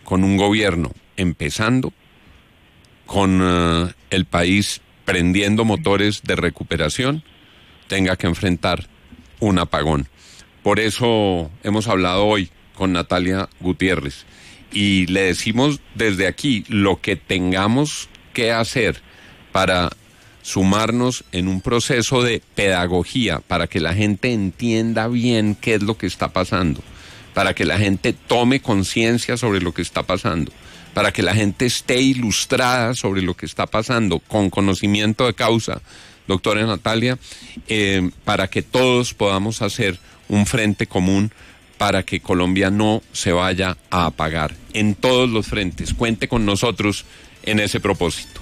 con un gobierno empezando, con el país prendiendo motores de recuperación, tenga que enfrentar un apagón. Por eso hemos hablado hoy con Natalia Gutiérrez y le decimos desde aquí lo que tengamos que hacer para sumarnos en un proceso de pedagogía, para que la gente entienda bien qué es lo que está pasando, para que la gente tome conciencia sobre lo que está pasando, para que la gente esté ilustrada sobre lo que está pasando, con conocimiento de causa, doctora Natalia, para que todos podamos hacer un frente común para que Colombia no se vaya a apagar en todos los frentes. Cuente con nosotros en ese propósito.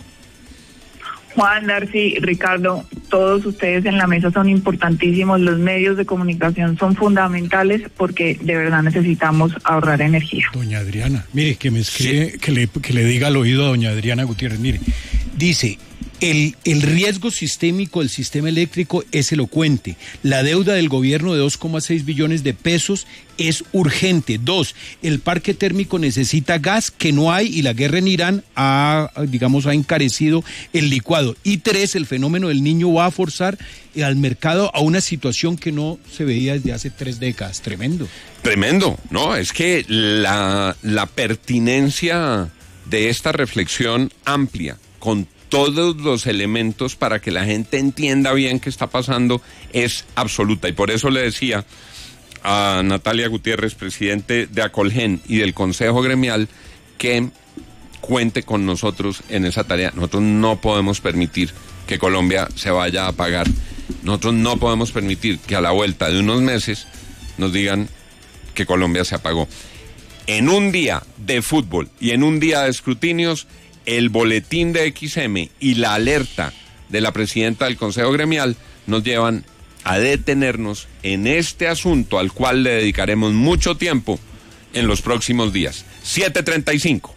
Juan, Darcy, Ricardo, todos ustedes en la mesa son importantísimos, los medios de comunicación son fundamentales porque de verdad necesitamos ahorrar energía. Doña Adriana, mire, que me escribe, sí, que le diga al oído a doña Adriana Gutiérrez, mire, dice... El riesgo sistémico del sistema eléctrico es elocuente. La deuda del gobierno de 2,6 billones de pesos es urgente. 2, el parque térmico necesita gas que no hay y la guerra en Irán ha encarecido el licuado. Y 3, el fenómeno del Niño va a forzar al mercado a una situación que no se veía desde hace 3 décadas. Tremendo. Tremendo, ¿no? Es que la pertinencia de esta reflexión amplia, con todos los elementos para que la gente entienda bien qué está pasando, es absoluta. Y por eso le decía a Natalia Gutiérrez, presidente de Acolgen y del Consejo Gremial, que cuente con nosotros en esa tarea. Nosotros no podemos permitir que Colombia se vaya a apagar. Nosotros no podemos permitir que a la vuelta de unos meses nos digan que Colombia se apagó. En un día de fútbol y en un día de escrutinios, el boletín de XM y la alerta de la presidenta del Consejo Gremial nos llevan a detenernos en este asunto al cual le dedicaremos mucho tiempo en los próximos días. 7:35.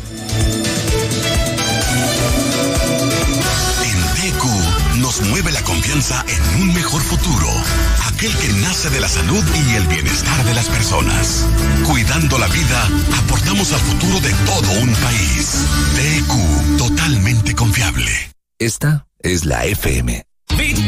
En TQ nos mueve la confianza en un mejor futuro, aquel que nace de la salud y el bienestar de las personas. Cuidando la vida, aportamos al futuro de todo un país. TQ, totalmente confiable. Esta es la FM.